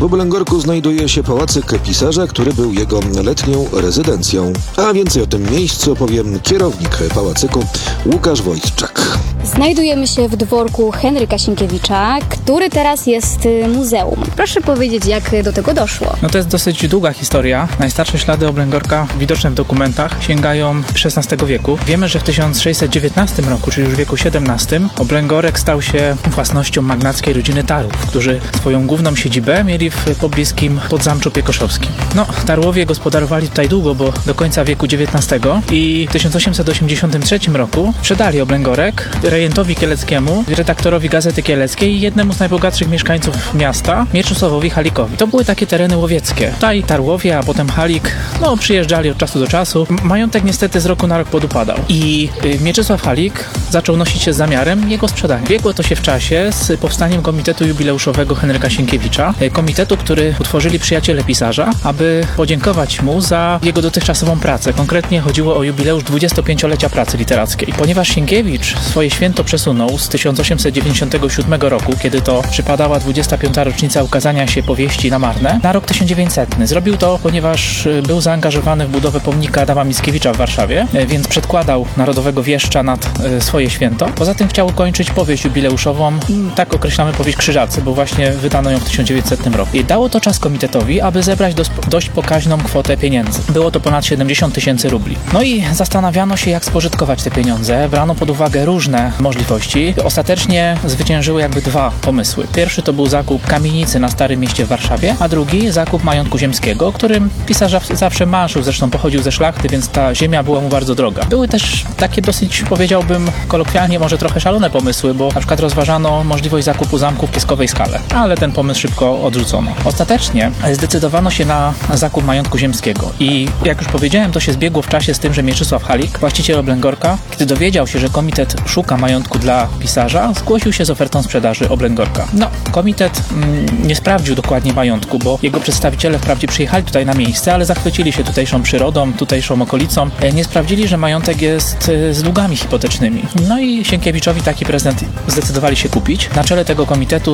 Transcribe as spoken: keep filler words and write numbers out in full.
W Oblęgorku znajduje się pałacyk pisarza, który był jego letnią rezydencją. A więcej o tym miejscu opowie kierownik pałacyku Łukasz Wojtczak. Znajdujemy się w dworku Henryka Sienkiewicza, który teraz jest muzeum. Proszę powiedzieć, jak do tego doszło? No to jest dosyć długa historia. Najstarsze ślady Oblęgorka widoczne w dokumentach sięgają szesnastego wieku. Wiemy, że w tysiąc sześćset dziewiętnastym roku, czyli już w wieku siedemnastym, Oblęgorek stał się własnością magnackiej rodziny Tarłów, którzy swoją główną siedzibę mieli w pobliskim Podzamczu Piekoszowskim. No, Tarłowie gospodarowali tutaj długo, bo do końca wieku dziewiętnastego i w tysiąc osiemset osiemdziesiątym trzecim roku sprzedali Oblęgorek rejentowi kieleckiemu, redaktorowi Gazety Kieleckiej i jednemu z najbogatszych mieszkańców miasta, Mieczysławowi Halikowi. To były takie tereny łowieckie. Tutaj Tarłowie, a potem Halik, no, przyjeżdżali od czasu do czasu. Majątek niestety z roku na rok podupadał. I Mieczysław Halik zaczął nosić się z zamiarem jego sprzedania. Biegło to się w czasie z powstaniem Komitetu Jubileuszowego Henryka Sienkiewicza. Komitetu, który utworzyli przyjaciele pisarza, aby podziękować mu za jego dotychczasową pracę. Konkretnie chodziło o jubileusz dwudziestopięciolecia pracy literackiej. Ponieważ Sienkiewicz swoje święto przesunął z tysiąc osiemset dziewięćdziesiątego siódmego roku, kiedy to przypadała dwudziesta piąta rocznica ukazania się powieści na Marne, na rok tysiąc dziewięćsetny. Zrobił to, ponieważ był zaangażowany w budowę pomnika Adama Mickiewicza w Warszawie, więc przedkładał narodowego wieszcza nad swoje święto. Poza tym chciał ukończyć powieść jubileuszową, tak określamy powieść Krzyżacy, bo właśnie wydano ją w tysiąc dziewięćsetnym roku. I dało to czas komitetowi, aby zebrać dos- dość pokaźną kwotę pieniędzy. Było to ponad siedemdziesiąt tysięcy rubli. No i zastanawiano się, jak spożytkować te pieniądze. Brano pod uwagę różne możliwości. Ostatecznie zwyciężyły jakby dwa pomysły. Pierwszy to był zakup kamienicy na Starym Mieście w Warszawie, a drugi zakup majątku ziemskiego, którym pisarz zawsze marzył, zresztą pochodził ze szlachty, więc ta ziemia była mu bardzo droga. Były też takie dosyć, powiedziałbym, kolokwialnie może trochę szalone pomysły, bo na przykład rozważano możliwość zakupu zamku w Pieskowej Skale, ale ten pomysł szybko odrzucono. Ostatecznie zdecydowano się na zakup majątku ziemskiego i jak już powiedziałem, to się zbiegło w czasie z tym, że Mieczysław Halik, właściciel Oblęgorka, kiedy dowiedział się, że komitet szuka majątku dla pisarza, zgłosił się z ofertą sprzedaży Oblęgorka. No, komitet mm, nie sprawdził dokładnie majątku, bo jego przedstawiciele wprawdzie przyjechali tutaj na miejsce, ale zachwycili się tutejszą przyrodą, tutejszą okolicą. Nie sprawdzili, że majątek jest z długami hipotecznymi. No i Sienkiewiczowi taki prezent zdecydowali się kupić. Na czele tego komitetu